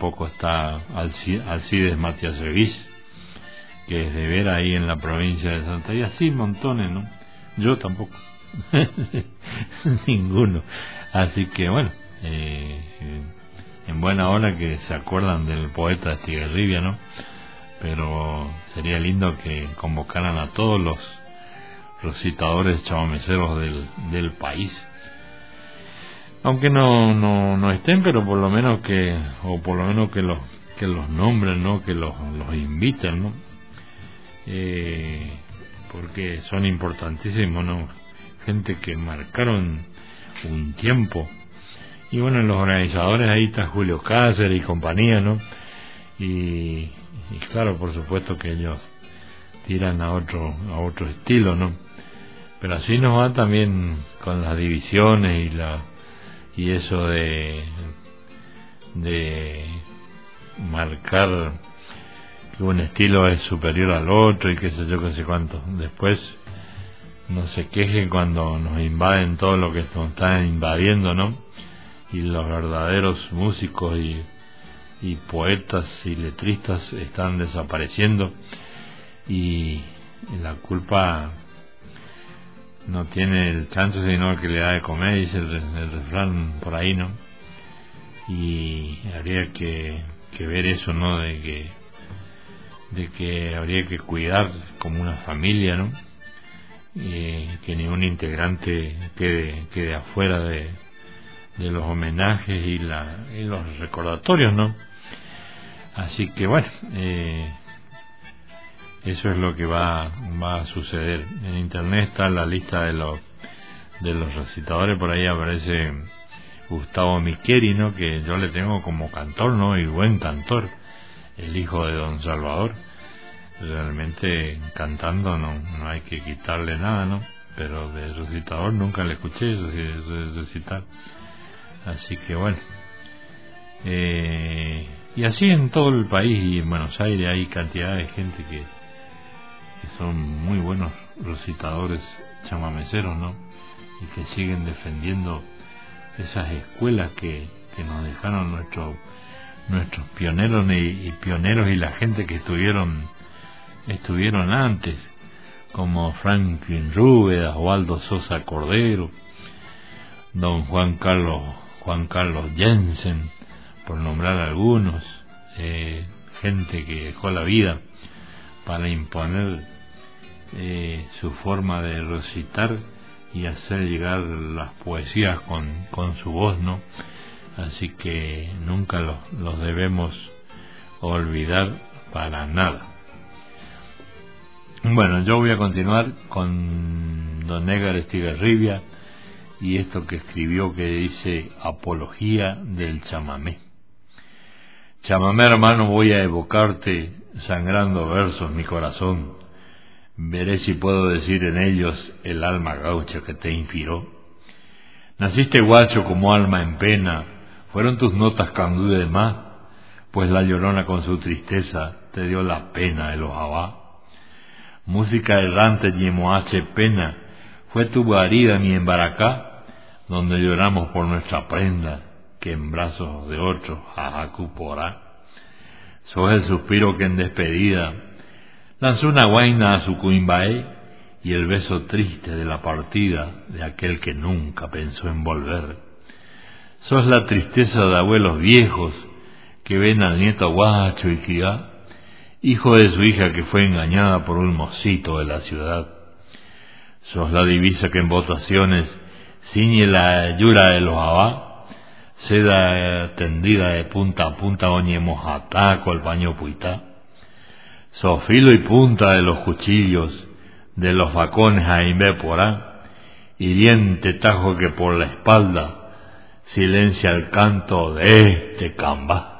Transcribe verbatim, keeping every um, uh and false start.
tampoco está Alci- Alcides Matiasevich, que es de ver ahí en la provincia de Santa, y así montones, ¿no? Yo tampoco. Ninguno. Así que bueno, eh, eh, en buena hora que se acuerdan del poeta Estigarribia, ¿no? Pero sería lindo que convocaran a todos los recitadores chamameceros del, del país, aunque no, no no estén, pero por lo menos que, o por lo menos que los que los nombren, ¿no? Que los, los inviten, ¿no? Eh, porque son importantísimos, ¿no? Gente que marcaron un tiempo. Y bueno, los organizadores ahí está Julio Cáceres y compañía, ¿no? Y, y claro, por supuesto que ellos tiran a otro a otro estilo, ¿no? Pero así nos va también con las divisiones y la y eso de de marcar que un estilo es superior al otro y qué sé yo, qué sé cuánto. Después no se quejen cuando nos invaden todo lo que nos están invadiendo, ¿no? Y los verdaderos músicos y, y poetas y letristas están desapareciendo, y la culpa no tiene el chancho sino el que le da de comer, dice el, el refrán por ahí, ¿no? Y habría que, que ver eso, ¿no? De que de que habría que cuidar como una familia, ¿no? Y que ningún integrante quede quede afuera de, de los homenajes y, la, y los recordatorios, ¿no? Así que bueno, eh, eso es lo que va va a suceder. En internet está la lista de los de los recitadores, por ahí aparece Gustavo Micheri, ¿no? Que yo le tengo como cantor, ¿no? Y buen cantor, el hijo de Don Salvador. Realmente cantando no, no hay que quitarle nada, ¿no? Pero de recitador nunca le escuché eso, de recitar. Así que bueno, eh, y así en todo el país y en Buenos Aires hay cantidad de gente que, que son muy buenos recitadores chamameceros, ¿no? Y que siguen defendiendo esas escuelas que, que nos dejaron nuestros nuestros pioneros y, y pioneros y la gente que estuvieron estuvieron antes, como Franklin Rúbeda, Osvaldo Sosa Cordero, don Juan Carlos Juan Carlos Jensen, por nombrar algunos, eh, gente que dejó la vida para imponer eh, su forma de recitar y hacer llegar las poesías con, con su voz, ¿no? Así que nunca los, los debemos olvidar para nada. Bueno, yo voy a continuar con don Edgar Estigarribia y esto que escribió, que dice Apología del chamamé. Chamamé, hermano, voy a evocarte, sangrando versos mi corazón. Veré si puedo decir en ellos el alma gaucha que te inspiró. Naciste guacho como alma en pena, fueron tus notas candú de más, pues la llorona con su tristeza te dio la pena de los abá. Música errante yemoache pena, fue tu guarida mi embaracá, donde lloramos por nuestra prenda, que en brazos de otros jajacu porá. Sos el suspiro que en despedida lanzó una guaina a su cuimbaé, y el beso triste de la partida de aquel que nunca pensó en volver. Sos la tristeza de abuelos viejos que ven al nieto guacho y criá, hijo de su hija que fue engañada por un mocito de la ciudad. Sos la divisa que en votaciones ciñe la yura de los abá, seda tendida de punta a punta oñemos ataco al paño puitá. Sos filo y punta de los cuchillos de los facones a imbé porá, hiriente tajo que por la espalda silencia el canto de este cambá.